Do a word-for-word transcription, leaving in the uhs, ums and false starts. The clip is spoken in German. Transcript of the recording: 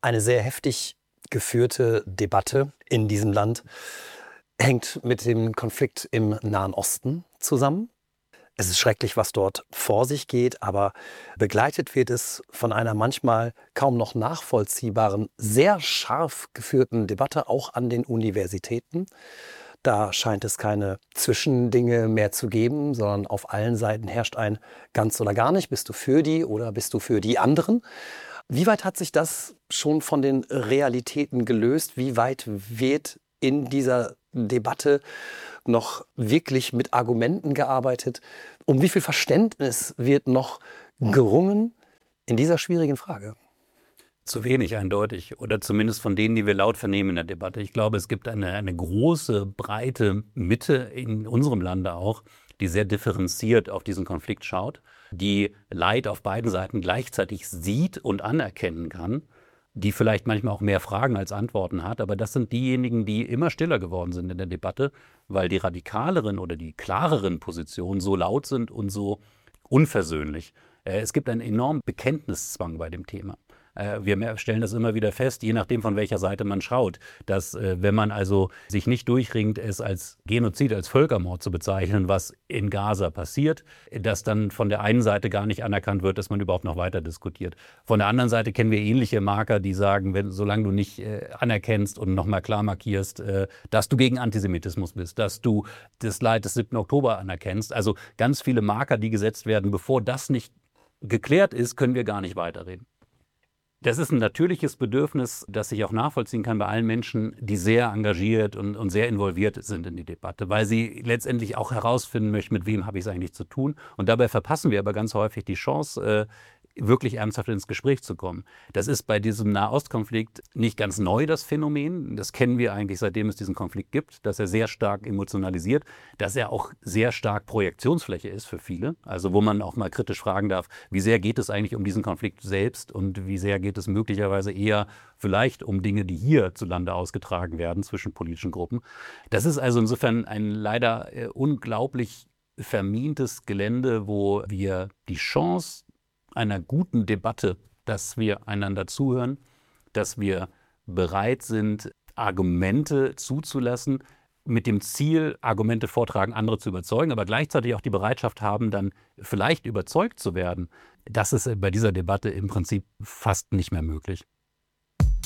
Eine sehr heftig geführte Debatte in diesem Land hängt mit dem Konflikt im Nahen Osten zusammen. Es ist schrecklich, was dort vor sich geht, aber begleitet wird es von einer manchmal kaum noch nachvollziehbaren, sehr scharf geführten Debatte, auch an den Universitäten. Da scheint es keine Zwischendinge mehr zu geben, sondern auf allen Seiten herrscht ein ganz oder gar nicht. Bist du für die oder bist du für die anderen? Wie weit hat sich das schon von den Realitäten gelöst? Wie weit wird in dieser Debatte noch wirklich mit Argumenten gearbeitet? Um wie viel Verständnis wird noch gerungen in dieser schwierigen Frage? Zu wenig eindeutig, oder zumindest von denen, die wir laut vernehmen in der Debatte. Ich glaube, es gibt eine, eine große, breite Mitte in unserem Lande auch, die sehr differenziert auf diesen Konflikt schaut, die Leid auf beiden Seiten gleichzeitig sieht und anerkennen kann, die vielleicht manchmal auch mehr Fragen als Antworten hat. Aber das sind diejenigen, die immer stiller geworden sind in der Debatte, weil die radikaleren oder die klareren Positionen so laut sind und so unversöhnlich. Es gibt einen enormen Bekenntniszwang bei dem Thema. Wir stellen das immer wieder fest, je nachdem, von welcher Seite man schaut, dass wenn man also sich nicht durchringt, es als Genozid, als Völkermord zu bezeichnen, was in Gaza passiert, dass dann von der einen Seite gar nicht anerkannt wird, dass man überhaupt noch weiter diskutiert. Von der anderen Seite kennen wir ähnliche Marker, die sagen, wenn, solange du nicht äh, anerkennst und nochmal klar markierst, äh, dass du gegen Antisemitismus bist, dass du das Leid des siebten Oktober anerkennst, also ganz viele Marker, die gesetzt werden, bevor das nicht geklärt ist, können wir gar nicht weiterreden. Das ist ein natürliches Bedürfnis, das ich auch nachvollziehen kann bei allen Menschen, die sehr engagiert und, und sehr involviert sind in die Debatte, weil sie letztendlich auch herausfinden möchten, mit wem habe ich es eigentlich zu tun. Und dabei verpassen wir aber ganz häufig die Chance, äh, wirklich ernsthaft ins Gespräch zu kommen. Das ist bei diesem Nahostkonflikt nicht ganz neu, das Phänomen. Das kennen wir eigentlich, seitdem es diesen Konflikt gibt, dass er sehr stark emotionalisiert, dass er auch sehr stark Projektionsfläche ist für viele. Also wo man auch mal kritisch fragen darf, wie sehr geht es eigentlich um diesen Konflikt selbst und wie sehr geht es möglicherweise eher vielleicht um Dinge, die hier zu Lande ausgetragen werden zwischen politischen Gruppen. Das ist also insofern ein leider äh, unglaublich vermintes Gelände, wo wir die Chance einer guten Debatte, dass wir einander zuhören, dass wir bereit sind, Argumente zuzulassen, mit dem Ziel, Argumente vortragen, andere zu überzeugen, aber gleichzeitig auch die Bereitschaft haben, dann vielleicht überzeugt zu werden. Das ist bei dieser Debatte im Prinzip fast nicht mehr möglich.